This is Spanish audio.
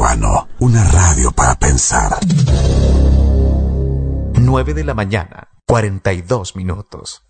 Peruano, una radio para pensar. 9 de la mañana, 42 minutos.